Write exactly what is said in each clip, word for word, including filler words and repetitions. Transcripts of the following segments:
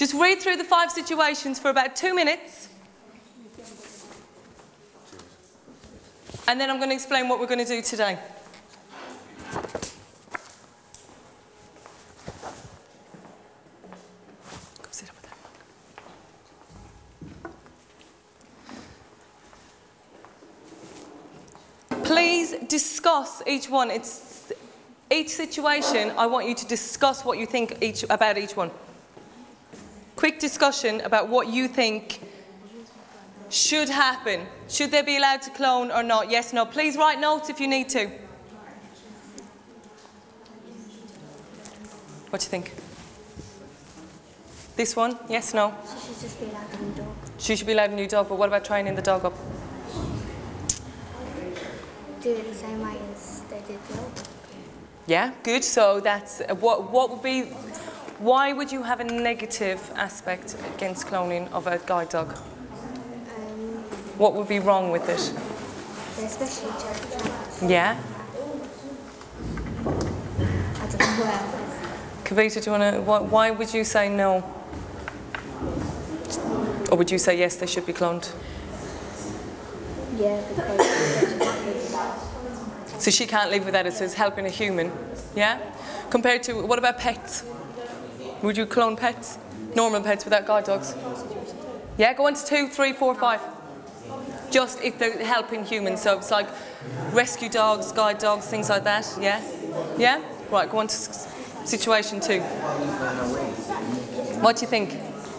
Just read through the five situations for about two minutes. And then I'm going to explain what we're going to do today. Go sit up with that. Please discuss each one. It's each situation. I want you to discuss what you think each, about each one. Quick discussion about what you think should happen. Should they be allowed to clone or not? Yes, no. Please write notes if you need to. What do you think? This one? Yes, no? She should just be allowed a new dog. She should be allowed a new dog, but what about training the dog up? Do it the same way as they did the old dog. Yeah, good. So that's uh, what. What would be? Why would you have a negative aspect against cloning of a guide dog? Um, What would be wrong with it? they're especially trainers. Yeah. I don't know well. Kavita, do you want to? Why, why would you say no? Or would you say yes? They should be cloned. Yeah, because So she can't live without it. So it's helping a human. Yeah. Compared to what about pets? Would you clone pets? Normal pets without guide dogs? Yeah. Go on to two, three, four, five. Just if they're helping humans, so it's like rescue dogs, guide dogs, things like that, yeah? Yeah? Right, go on to situation two. What do you think?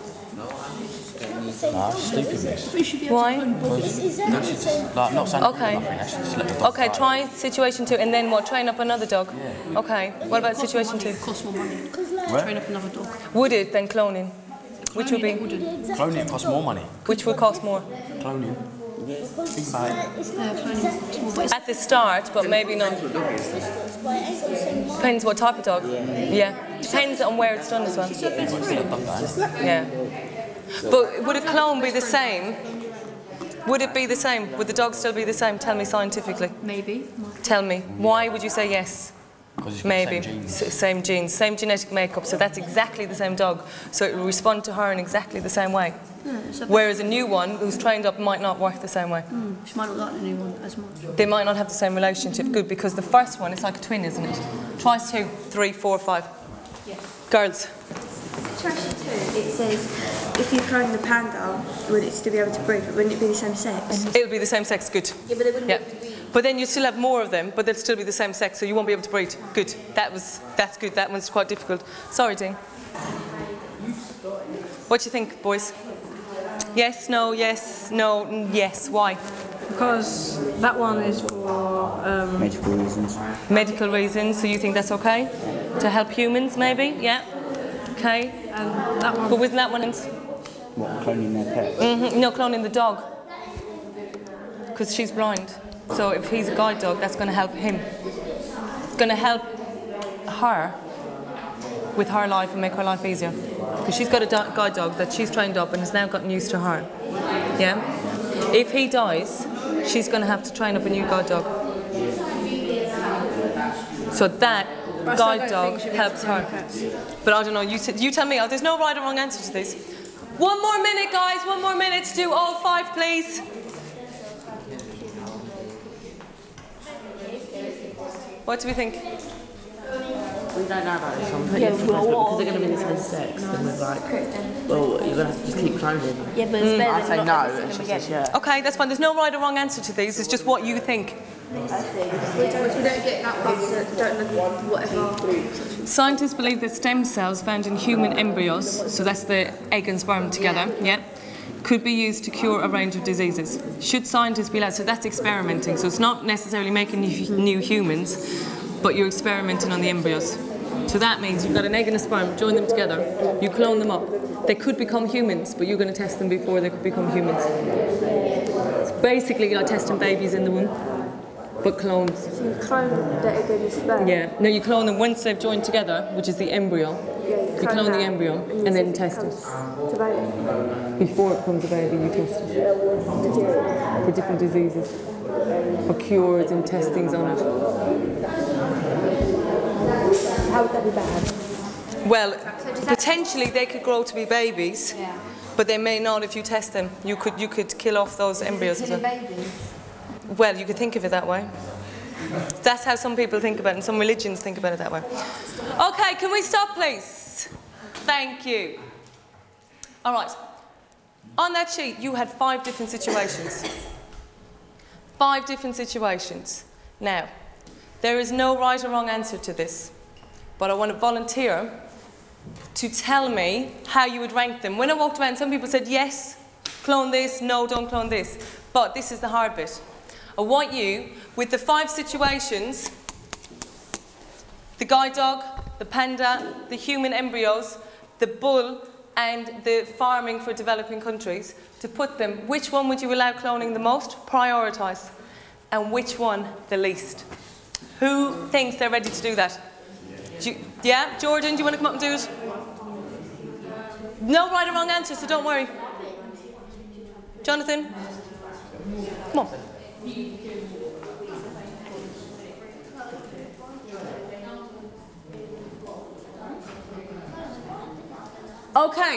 Nah, stupidness. Why? Like, not saying Okay. nothing, actually, just let the dog Okay, fight. try situation two, and then what, train up another dog? Yeah. Okay, what about situation two? Cost more money. Where? Train up another dog. Would it then cloning? Which would be? Cloning costs more money. Which would cost more? Cloning. Think about it. Yeah, cloning costs more, but it's At the start, but maybe not. Depends what type of dog. Yeah. Depends on where it's done as well. Yeah. But would a clone be the same? Would it be the same? Would the dog still be the same? Tell me scientifically. maybe. Tell me. Why would you say yes? Because it's got the Maybe. same genes. S- Same genes, same genetic makeup. So that's exactly the same dog. So it will respond to her in exactly the same way. Yeah, so Whereas a new one who's trained up might not work the same way. mm, she might not like the new one as much. They might not have the same relationship. Good, because the first one is like a twin, isn't it? Try two, three, four, five. Yeah. Girls. Situation two, it says if you clone the panda, would it still be able to breed, but wouldn't it be the same sex? It'll be the same sex. Good. Yeah, but they wouldn't Yeah. be able to breed. But then you still have more of them, but they'll still be the same sex, so you won't be able to breed. Good. That was, that's good. That one's quite difficult. Sorry, Dean. What do you think, boys? Yes, no, yes, no, mm, yes. Why? Because that one is for um, Medical reasons. Medical reasons, so you think that's okay? To help humans, maybe? Yeah? Okay. and that one. But wasn't that one... What, cloning their pets? Mm-hmm. No, cloning the dog. Because she's blind. So if he's a guide dog, that's going to help him. It's going to help her with her life and make her life easier. Because she's got a do- guide dog that she's trained up and has now gotten used to her. Yeah? If he dies, she's going to have to train up a new guide dog. So that But I still guide don't dog think you should be able helps to clone her. pets. But I don't know, you, t- you tell me. Oh, there's no right or wrong answer to this. One more minute, guys. One more minute to do all five, please. What do we think? We don't know about this one, but yeah, well, because they're going to be the same sex, then we're like, well, you're going to have to just keep cloning. Yeah, but it's better I than say not no, ever seeing and she them says again. yeah. Okay, that's fine. There's no right or wrong answer to these. It's just what you think. We don't get that one, so don't look at whatever. Scientists believe that stem cells found in human embryos, so that's the egg and sperm together, yeah, could be used to cure a range of diseases. Should scientists be allowed? So that's experimenting. So it's not necessarily making new, new humans, but you're experimenting on the embryos. So that means you've got an egg and a sperm, join them together, you clone them up. They could become humans, but you're going to test them before they could become humans. It's basically like testing babies in the womb, but clones. So you clone the egg and the sperm. Yeah. No, you clone them once they've joined together, which is the embryo. Yeah, You clone the that, embryo you and then see if test it. comes to baby. Before it becomes a baby, you test it for different diseases, for cures and testings on it. How would that be bad? Well, potentially they could grow to be babies, but they may not if you test them. You could you could kill off those embryos as well. Well, you could think of it that way. That's how some people think about it, and some religions think about it that way. Okay, can we stop, please? Thank you. All right. On that sheet, you had five different situations. Five different situations. Now, there is no right or wrong answer to this, but I want to volunteer to tell me how you would rank them. When I walked around, some people said, yes, clone this, no, don't clone this. But this is the hard bit. I want you, with the five situations, the guide dog, the panda, the human embryos, the bull, and the farming for developing countries, to put them, which one would you allow cloning the most, prioritise, and which one the least? Who thinks they're ready to do that? Do you, yeah, Jordan, do you want to come up and do it? No right or wrong answer, so don't worry. Jonathan? Come on. Okay.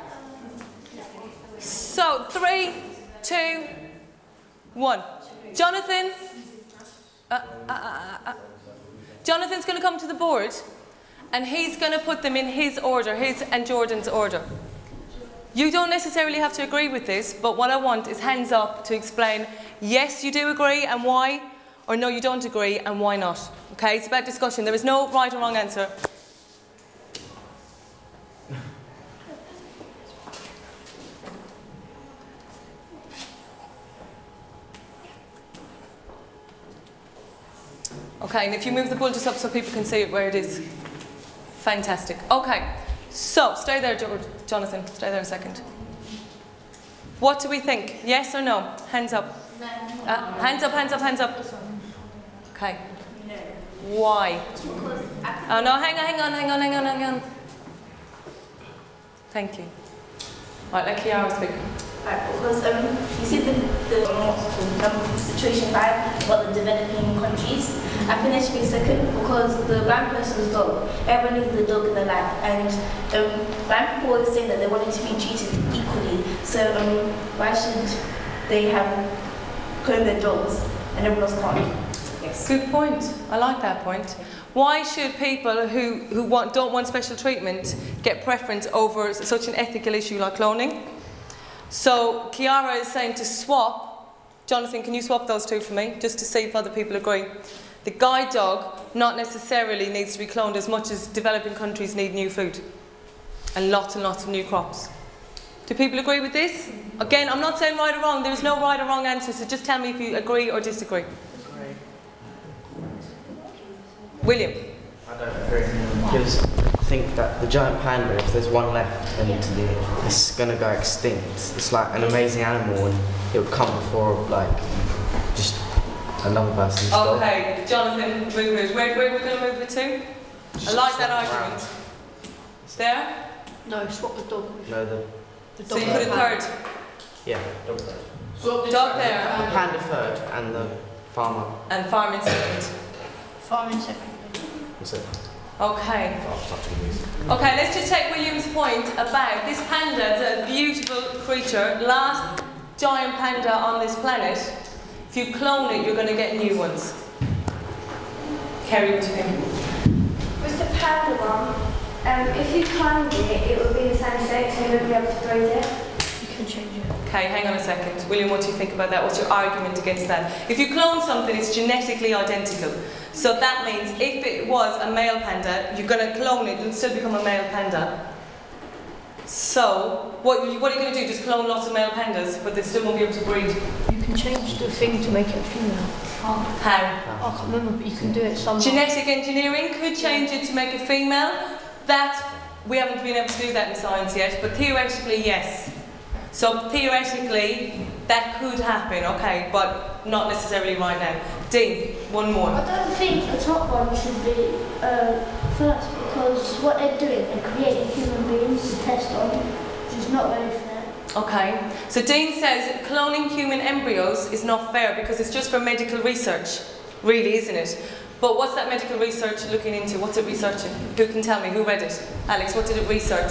So, three, two, one. Jonathan? Uh, uh, uh, uh. Jonathan's going to come to the board and he's going to put them in his order, his and Jordan's order. You don't necessarily have to agree with this, but what I want is hands up to explain, yes, you do agree and why, or no, you don't agree and why not. Okay, it's about discussion. There is no right or wrong answer. Okay, and if you move the bull just up so people can see it where it is. Fantastic. Okay, so stay there, Jonathan. Stay there a second. What do we think? Yes or no? Hands up. No. Uh, hands up, hands up, hands up. Okay. No. Why? Oh no, hang on, hang on, hang on, hang on, hang on. Thank you. Right, let Kiara speak. Right, because um, you see the, the um, situation five about the developing countries. I think that should be second because the blind person's dog, everyone needs the dog in their life, and um, blind people always say that they wanted to be treated equally. So um, why should they have cloned their dogs and everyone else can't? Yes. Good point. I like that point. Why should people who, who want, don't want special treatment get preference over such an ethical issue like cloning? So Kiara is saying to swap. Jonathan, can you swap those two for me, just to see if other people agree? The guide dog not necessarily needs to be cloned as much as developing countries need new food and lots and lots of new crops. Do people agree with this? Again, I'm not saying right or wrong. There is no right or wrong answer, so just tell me if you agree or disagree. Agree. William? I don't agree, because I think that the giant panda, if there's one left, then it's going to go extinct. It's like an amazing animal and it would come before like just another person's dog. Okay, Jonathan, move it. Where, where are we going to move it to? I like that argument. There? No, swap the dog. No, the... the so dog you put a third? Yeah, dog third. So dog there? The panda third and the farmer. And farming second? Farming second. That's it. Okay. Okay, let's just take William's point about this panda. It's a beautiful creature, last giant panda on this planet. If you clone it, you're going to get new ones. Kerry, what do you think? With the panda one, um, if you cloned it, it would be the same sex, so you wouldn't be able to breed it. You can change it. Okay, hang on a second. William, what do you think about that? What's your argument against that? If you clone something, it's genetically identical. So that means if it was a male panda, you're going to clone it and still become a male panda. So, what, what are you going to do? Just clone lots of male pandas, but they still won't be able to breed? You can change the thing to make it a female. How? I can't remember, but you can do it somehow. Genetic engineering could change it to make it female. That, we haven't been able to do that in science yet, but theoretically, yes. So theoretically, that could happen, okay, but not necessarily right now. Dean, one more. I don't think the top one should be uh, first, because what they're doing, they're creating human beings to test on, which is not very fair. Okay, so Dean says cloning human embryos is not fair because it's just for medical research, really, isn't it? But what's that medical research looking into? What's it researching? Who can tell me? Who read it? Alex, what did it research?